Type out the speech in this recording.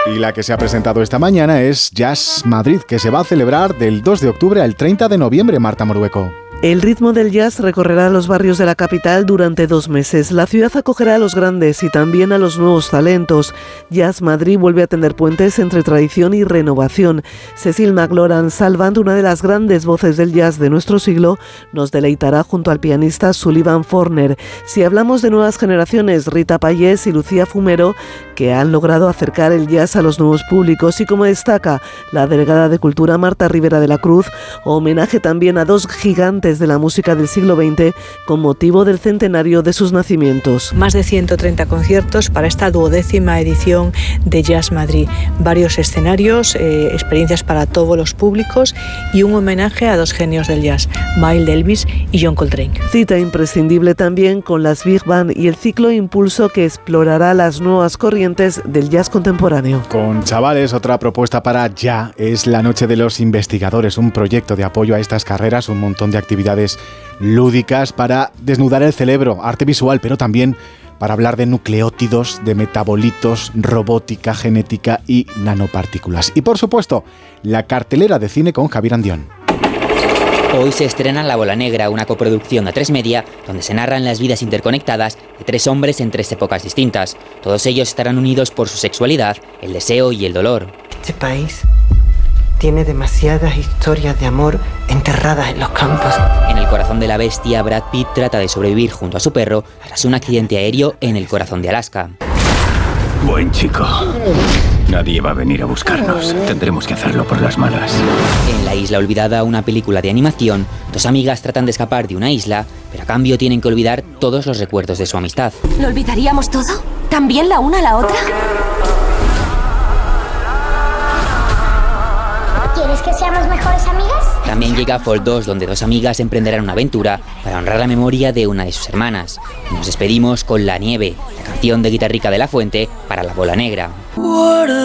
Y la que se ha presentado esta mañana es Jazz Madrid, que se va a celebrar del 2 de octubre al 30 de noviembre, Marta Morueco. El ritmo del jazz recorrerá los barrios de la capital durante 2 meses. La ciudad acogerá a los grandes y también a los nuevos talentos. Jazz Madrid vuelve a tender puentes entre tradición y renovación. Cecil McLaurin Salvant, una de las grandes voces del jazz de nuestro siglo, nos deleitará junto al pianista Sullivan Forner. Si hablamos de nuevas generaciones, Rita Payés y Lucía Fumero, que han logrado acercar el jazz a los nuevos públicos, y como destaca la delegada de Cultura Marta Rivera de la Cruz, homenaje también a 2 gigantes de la música del siglo XX con motivo del centenario de sus nacimientos. Más de 130 conciertos para esta 12ª edición de Jazz Madrid. Varios escenarios, experiencias para todos los públicos y un homenaje a 2 genios del jazz, Miles Davis y John Coltrane. Cita imprescindible también con las Big Band y el ciclo Impulso, que explorará las nuevas corrientes del jazz contemporáneo. Con chavales, otra propuesta para ya es la Noche de los Investigadores, un proyecto de apoyo a estas carreras, un montón de actividades lúdicas para desnudar el cerebro, arte visual, pero también para hablar de nucleótidos, de metabolitos, robótica, genética y nanopartículas. Y por supuesto, la cartelera de cine con Javier Andión. Hoy se estrena La Bola Negra, una coproducción de A3 Media, donde se narran las vidas interconectadas de 3 hombres en 3 épocas distintas. Todos ellos estarán unidos por su sexualidad, el deseo y el dolor. Este país tiene demasiadas historias de amor enterradas en los campos. En El corazón de la bestia, Brad Pitt trata de sobrevivir junto a su perro tras un accidente aéreo en el corazón de Alaska. Buen chico. Nadie va a venir a buscarnos. Tendremos que hacerlo por las malas. En La isla olvidada, una película de animación, 2 amigas tratan de escapar de una isla, pero a cambio tienen que olvidar todos los recuerdos de su amistad. ¿Lo olvidaríamos todo? ¿También la una a la otra? ¿Quieres que seamos mejores amigas? También llega Fall 2, donde 2 amigas emprenderán una aventura para honrar la memoria de una de sus hermanas. Nos despedimos con La nieve, la canción de Guitarrica de la Fuente para La Bola Negra.